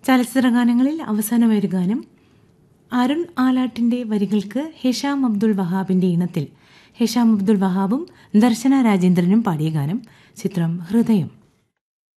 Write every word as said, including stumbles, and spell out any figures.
ചലച്ചിത്ര ഗാനങ്ങളിൽ അവസാനമായൊരു ഗാനം അരുൺ ആലാട്ടിന്റെ വരികൾക്ക് ഹിഷാം അബ്ദുൾ വഹാബിന്റെ ഈണത്തിൽ ഹിഷാം അബ്ദുൾ വഹാബും ദർശന രാജേന്ദ്രനും പാടിയ ഗാനം. ചിത്രം ഹൃദയം.